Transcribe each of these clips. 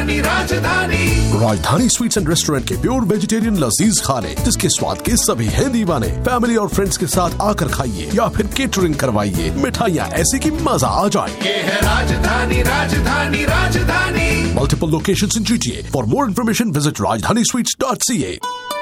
राजधानी राजधानी राजधानी स्वीट्स एंड रेस्टोरेंट के प्योर वेजिटेरियन लजीज खाने, जिसके स्वाद के सभी हैं दीवाने। फैमिली और फ्रेंड्स के साथ आकर खाइए या फिर केटरिंग करवाइए। मिठाइयाँ ऐसी कि मजा आ जाए। ये है राजधानी राजधानी राजधानी। Multiple locations in GTA. For more information, visit rajdanisweets.ca.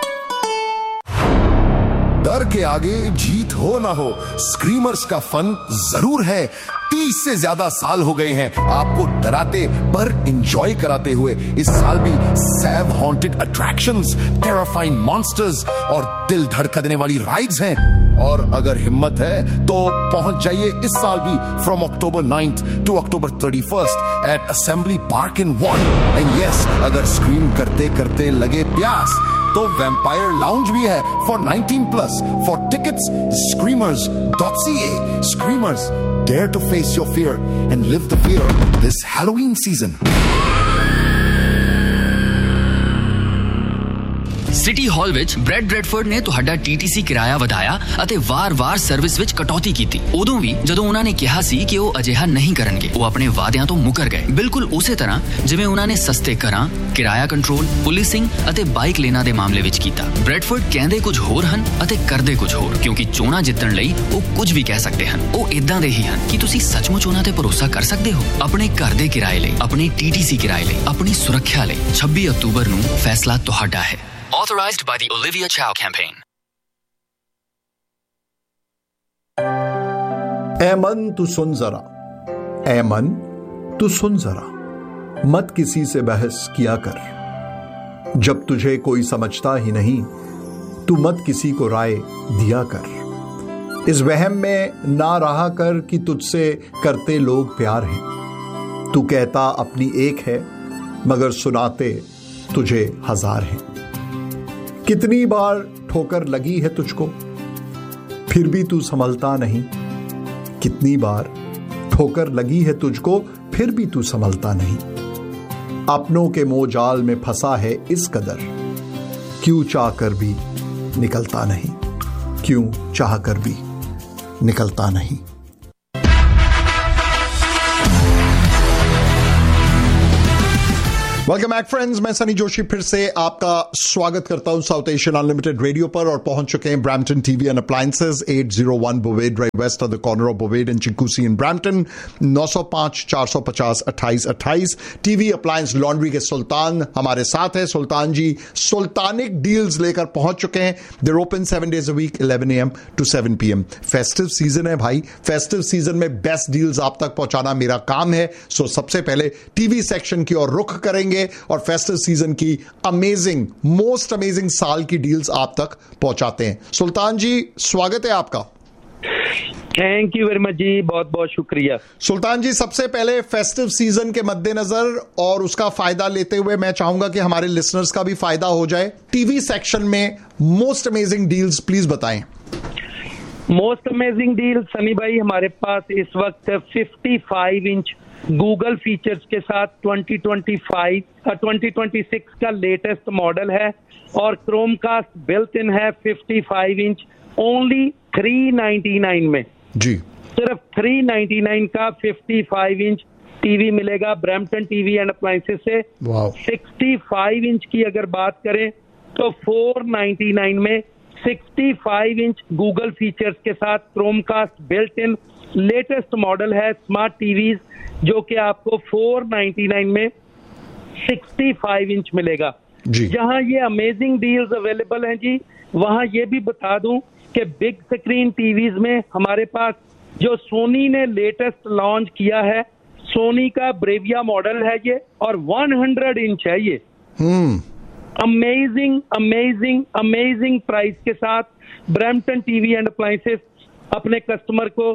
डर के आगे जीत हो ना हो, स्क्रीमर्स का फन जरूर है। 30 से ज्यादा साल हो गए हैं आपको डराते पर एंजॉय कराते हुए। इस साल भी सैव हॉन्टेड अट्रैक्शंस, टेरिफाइंग मॉन्स्टर्स और दिल धड़कने वाली राइड्स हैं। और अगर हिम्मत है तो पहुंच जाइए इस साल भी from October 9th to October 31st eight assembly park in one. And yes, अगर स्क्रीम करते करते लगे प्यास तो वैम्पायर लाउंज भी है for 19+। For tickets screamers.ca. Screamers, dare to face your fear and live the fear this Halloween season. City ਹਾਲ ਵਿੱਚ bread Bradford ਨੇ ਤੁਹਾਡਾ TTC ਕਿਰਾਇਆ ਵਧਾਇਆ ਅਤੇ ਵਾਰ-ਵਾਰ ਸਰਵਿਸ ਵਿੱਚ ਕਟੌਤੀ ਕੀਤੀ। ਉਦੋਂ ਵੀ ਜਦੋਂ ਉਹਨਾਂ ਨੇ ਕਿਹਾ ਸੀ ਕਿ ਉਹ ਅਜਿਹਾ ਨਹੀਂ ਕਰਨਗੇ, ਉਹ ਆਪਣੇ ਵਾਅਦਿਆਂ ਤੋਂ ਮੁੱਕਰ ਗਏ। ਬਿਲਕੁਲ ਉਸੇ ਤਰ੍ਹਾਂ ਜਿਵੇਂ ਉਹਨਾਂ ਨੇ ਸਸਤੇ ਘਰਾਂ, ਕਿਰਾਇਆ ਕੰਟਰੋਲ, ਪੁਲਿਸਿੰਗ ਅਤੇ ਬਾਈਕ ਲੇਨਾਂ ਦੇ ਮਾਮਲੇ ਵਿੱਚ ਕੀਤਾ। ਬ੍ਰੈਡਫੋਰਡ ਕਹਿੰਦੇ ਕੁਝ ਹੋਰ ਹਨ ਅਤੇ ਕਰਦੇ ਕੁਝ ਹੋਰ, ਕਿਉਂਕਿ ਚੋਣਾਂ ਜਿੱਤਣ ਲਈ ਉਹ ਕੁਝ ਵੀ ਕਹਿ ਸਕਦੇ ਹਨ। ਉਹ ਇਦਾਂ ਦੇ ਹੀ ਹਨ ਕਿ ਤੁਸੀਂ ਸੱਚਮੁੱਚ ਉਹਨਾਂ ਤੇ ਭਰੋਸਾ ਕਰ ਸਕਦੇ ਹੋ। ਆਪਣੇ ਘਰ ਦੇ ਕਿਰਾਏ ਲਈ, ਆਪਣੇ TTC ਕਿਰਾਏ ਲਈ, ਆਪਣੀ ਸੁਰੱਖਿਆ ਲਈ 26 ਅਕਤੂਬਰ ਨੂੰ ਫੈਸਲਾ ਤੁਹਾਡਾ ਹੈ। Authorized by the Olivia Chow campaign. ऐ मन तू सुन जरा, ऐ मन तू सुन जरा, मत किसी से बहस किया कर। जब तुझे कोई समझता ही नहीं, तू मत किसी को राय दिया कर। इस वहम में ना रहा कर कि तुझसे करते लोग प्यार हैं। तू कहता अपनी एक है, मगर सुनाते तुझे हजार हैं। कितनी बार ठोकर लगी है तुझको, फिर भी तू संभलता नहीं। कितनी बार ठोकर लगी है तुझको, फिर भी तू संभलता नहीं। अपनों के मोह जाल में फंसा है इस कदर, क्यों चाहकर भी निकलता नहीं, क्यों चाहकर भी निकलता नहीं। वेलकम बैक फ्रेंड्स, मैं सनी जोशी फिर से आपका स्वागत करता हूं साउथ एशियन अनलिमिटेड रेडियो पर। और पहुंच चुके हैं Brampton TV and appliances, 801 बोवेड drive waste of the corner of बोवेड and चिंकूसी in Brampton. 905 450 2828। TV appliance laundry के सुल्तान हमारे साथ है। सुल्तान जी सुल्तानिक डील्स लेकर पहुंच चुके हैं। There open 7 days a week, 11 AM to 7 PM। Festive season है भाई, फेस्टिव सीजन में बेस्ट डील्स आप तक पहुंचाना मेरा काम है। सो सबसे पहले टीवी सेक्शन की ओर रुख करेंगे और फेस्टिव सीजन की अमेजिंग, मोस्ट अमेजिंग साल की डील्स आप तक पहुंचाते हैं। सुल्तान जी, स्वागत है आपका। थैंक यू वेरी मच जी, बहुत बहुत शुक्रिया। सुल्तान जी, सबसे पहले फेस्टिव सीजन के मद्देनजर और उसका फायदा लेते हुए मैं चाहूंगा कि हमारे लिसनर्स का भी फायदा हो जाए। टीवी सेक्शन में मोस्ट अमेजिंग डील्स प्लीज बताएं। मोस्ट अमेजिंग डील सनी भाई, हमारे पास इस वक्त 55 इंच गूगल फीचर्स के साथ 2026 का लेटेस्ट मॉडल है और क्रोमकास्ट बिल्ट इन है 55 इंच, ओनली 399 में जी। सिर्फ 399 का 55 इंच टीवी मिलेगा ब्रैम्पटन टीवी एंड अप्लायंसेस से। 65 इंच की अगर बात करें तो 499 में 65 इंच गूगल फीचर्स के साथ Chromecast built in latest model है स्मार्ट टीवीज, जो कि आपको 499 में 65 इंच मिलेगा। जहां ये अमेजिंग डील्स अवेलेबल हैं जी, वहां ये भी बता दूं कि बिग स्क्रीन टीवीज में हमारे पास जो सोनी ने लेटेस्ट लॉन्च किया है, सोनी का ब्रेविया मॉडल है ये और 100 इंच है ये। अमेजिंग अमेजिंग अमेजिंग प्राइस के साथ ब्रैम्पटन टीवी एंड अप्लायंसेस अपने कस्टमर को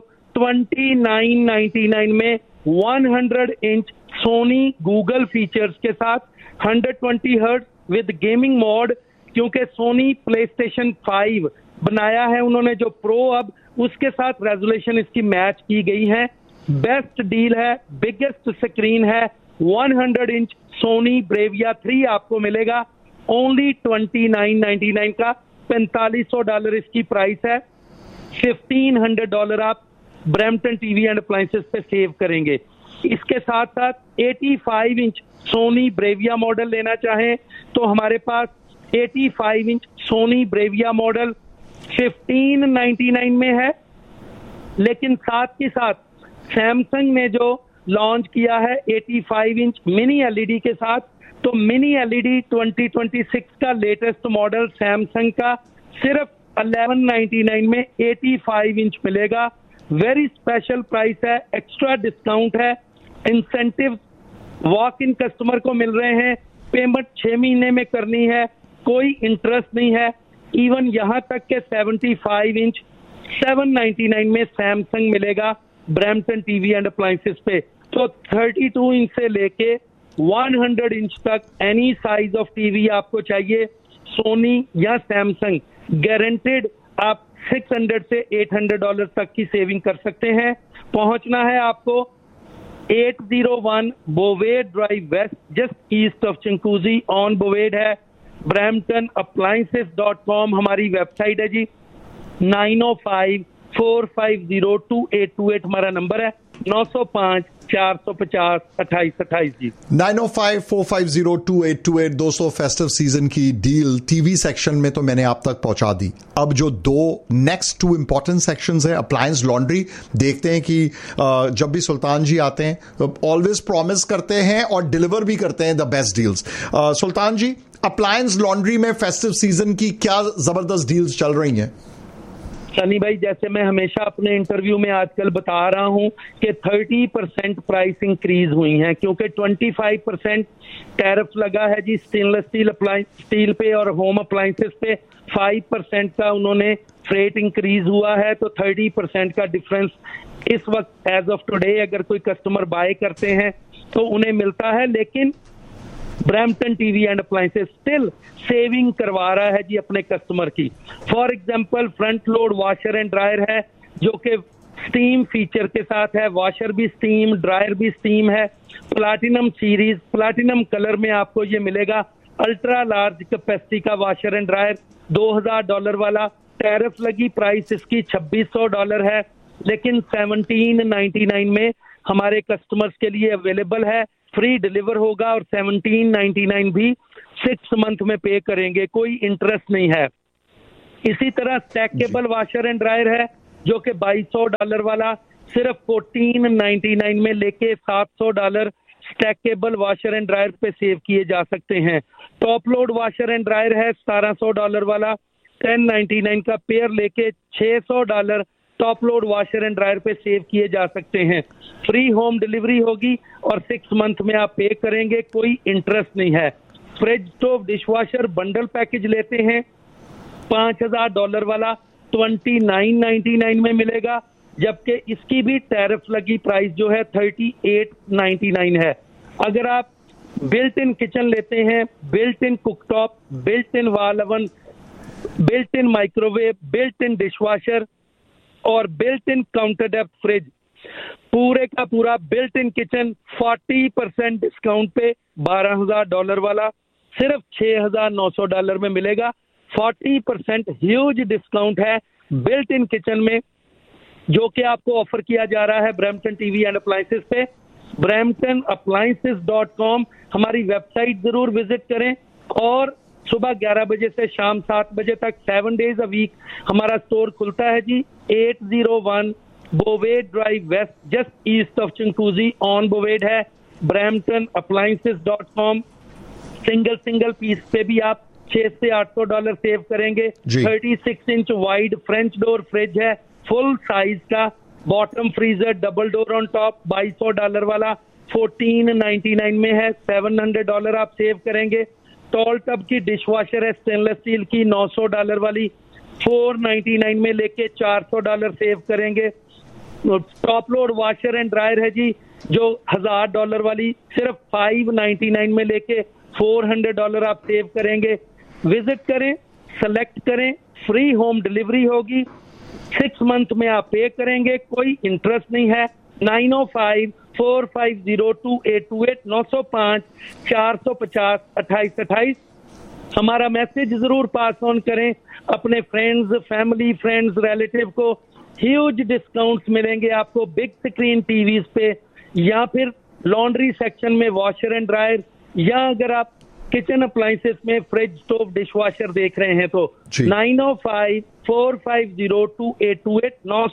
2999 में 100 इंच सोनी गूगल फीचर्स के साथ 120 हर्ट्ज विद गेमिंग मोड, क्योंकि सोनी प्लेस्टेशन 5 बनाया है उन्होंने जो प्रो, अब उसके साथ रेजोल्यूशन इसकी मैच की गई है। बेस्ट डील है, बिगेस्ट स्क्रीन है, 100 इंच सोनी ब्रेविया 3 आपको मिलेगा ओनली 2999 का। $4500 इसकी प्राइस है। $1500 आप ब्रैम्पटन टीवी एंड अप्लायंसेस पे सेव करेंगे। इसके साथ साथ 85 इंच सोनी ब्रेविया मॉडल लेना चाहें तो हमारे पास 85 इंच सोनी ब्रेविया मॉडल 1599 में है। लेकिन साथ के साथ सैमसंग ने जो लॉन्च किया है 85 इंच मिनी एलईडी के साथ, तो मिनी एलईडी 2026 का लेटेस्ट मॉडल सैमसंग का सिर्फ 1199 में 85 इंच मिलेगा। वेरी स्पेशल प्राइस है, एक्स्ट्रा डिस्काउंट है, इंसेंटिव वॉक इन कस्टमर को मिल रहे हैं, पेमेंट 6 महीने में करनी है, कोई इंटरेस्ट नहीं है। इवन यहां तक के 75 इंच 799 में सैमसंग मिलेगा ब्रैम्पटन टीवी एंड अप्लायंसेस पे। तो 32 इंच से लेके 100 इंच तक एनी साइज ऑफ टीवी आपको चाहिए, सोनी या सैमसंग, गारंटेड आप $600 से $800 तक की सेविंग कर सकते हैं। पहुंचना है आपको 801 बोवेड drive waste, just east of चिंकूजी on बोवेड है। bramptonappliances.com हमारी वेबसाइट है जी। 905-450-2828 हमारा नंबर है। 905-450-2828 जी। 905-450-2828। दोस्तों, फेस्टिव सीजन की डील टीवी सेक्शन में तो मैंने आप तक पहुंचा दी। अब जो नेक्स्ट टू इंपॉर्टेंट सेक्शंस है, अप्लायंस लॉन्ड्री, देखते हैं कि जब भी सुल्तान जी आते हैं ऑलवेज प्रॉमिस करते हैं और डिलीवर भी करते हैं the best deals. Sultan ji, appliance laundry में फेस्टिव सीजन की क्या जबरदस्त डील्स चल रही हैं? सनी भाई, जैसे मैं हमेशा अपने इंटरव्यू में आजकल बता रहा हूं कि 30% प्राइस इंक्रीज हुई है, क्योंकि 25% टैरिफ लगा है जी स्टेनलेस स्टील पे और होम अप्लायंसेस पे, 5% का उन्होंने फ्रेट इंक्रीज हुआ है। तो 30% का डिफरेंस इस वक्त एज ऑफ टुडे अगर कोई कस्टमर बाय करते हैं तो उन्हें मिलता है। लेकिन Brampton TV and appliances still saving करवा रहा है जी अपने कस्टमर की। For example, front load washer and dryer है जो कि स्टीम फीचर के साथ है, वॉशर भी स्टीम, ड्रायर भी स्टीम है। प्लैटिनम सीरीज, प्लैटिनम कलर में आपको ये मिलेगा। अल्ट्रा लार्ज कैपेसिटी का वॉशर एंड ड्रायर $2000 वाला, टैरिफ लगी प्राइस इसकी $2600 है, लेकिन 1799 में हमारे कस्टमर्स के लिए अवेलेबल है। फ्री डिलीवर होगा और 1799 भी 6 मंथ में पे करेंगे, कोई इंटरेस्ट नहीं है। इसी तरह स्टैकेबल वॉशर एंड ड्रायर है जो कि $2200 वाला सिर्फ 1499 में लेके $700 स्टैकेबल वॉशर एंड ड्रायर पे सेव किए जा सकते हैं। Top load washer and dryer है $1700 वाला, 1099 का पेयर लेके $600 top load washer and dryer पे सेव किए जा सकते हैं। फ्री होम डिलीवरी होगी और 6 मंथ में आप पे करेंगे, कोई इंटरेस्ट नहीं है। Fridge stove dishwasher bundle package लेते हैं $5000 वाला, 2999 में मिलेगा, जबकि इसकी भी टैरिफ लगी प्राइस जो है 3899 है। अगर आप बिल्ट इन किचन लेते हैं, built in cooktop, built in wall oven, built in microwave, built in dishwasher और built in counter depth fridge, पूरे का पूरा बिल्ट इन किचन 40% डिस्काउंट पे $12000 वाला सिर्फ $6900 में मिलेगा। 40% ह्यूज डिस्काउंट है बिल्ट इन किचन में, जो कि आपको ऑफर किया जा रहा है ब्रैम्पटन टीवी एंड अप्लायंसेस पे। bramptonappliances.com हमारी वेबसाइट जरूर विजिट करें और सुबह 11 बजे से शाम 7 बजे तक 7 डेज अ वीक हमारा स्टोर खुलता है जी। 801 बोवेड drive waste, just east of चिंकूजी on बोवेड है। bramptonappliances.com सिंगल पीस पे भी आप $600 से $800 सेव करेंगे। 36 inch wide French door fridge है, फुल साइज का, bottom freezer double door on top $2200 वाला 1499 में है, $700 आप सेव करेंगे। टॉल टब की डिशवॉशर है स्टेनलेस स्टील की $900 वाली, 499 में लेके $400 सेव करेंगे। Top load washer and dryer है जी जो $1000 वाली, सिर्फ 599 में लेके $400 आप सेव करेंगे। विजिट करें, सेलेक्ट करें, फ्री होम डिलीवरी होगी, 6 मंथ में आप पे करेंगे, कोई इंटरेस्ट नहीं है। 905-450-2828 905-450-2828 हमारा मैसेज जरूर पास ऑन करें अपने फ्रेंड्स, फैमिली, रिलेटिव को। ह्यूज डिस्काउंट्स मिलेंगे आपको बिग स्क्रीन टीवीज पे, या फिर लॉन्ड्री सेक्शन में वॉशर एंड ड्रायर, या अगर आप किचन अप्लायंसेस में फ्रिज, स्टोव, डिश वॉशर देख रहे हैं तो 905-450-2828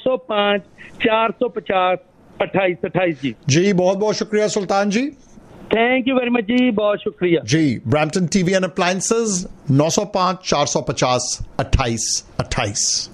905-450-2828 जी। जी बहुत बहुत शुक्रिया सुल्तान जी। थैंक यू वेरी मच जी, बहुत शुक्रिया जी। Brampton TV and appliances 905-450-2828।